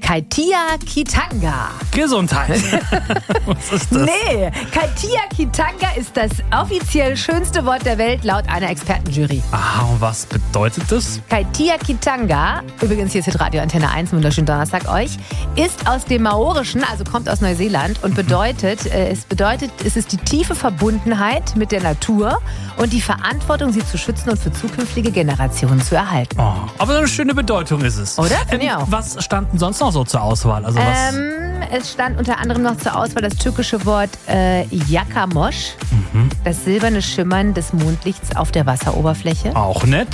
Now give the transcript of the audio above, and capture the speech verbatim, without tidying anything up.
Kaitiakitanga. Gesundheit. Was ist das? Nee, Kaitiakitanga ist das offiziell schönste Wort der Welt laut einer Expertenjury. Ah, und was bedeutet das? Kaitiakitanga, übrigens hier ist jetzt Radio Antenne eins, wunderschönen Donnerstag euch, ist aus dem Maorischen, also kommt aus Neuseeland und bedeutet, äh, es bedeutet, es ist die tiefe Verbundenheit mit der Natur und die Verantwortung, sie zu schützen und für zukünftige Generationen zu erhalten. Oh, aber eine schöne Bedeutung ist es. Oder? Finde ich auch. Was standen sonst noch so zur Auswahl? Also was? Ähm, es stand unter anderem noch zur Auswahl das türkische Wort äh, Yakamosch, Mhm. das silberne Schimmern des Mondlichts auf der Wasseroberfläche. Auch nett.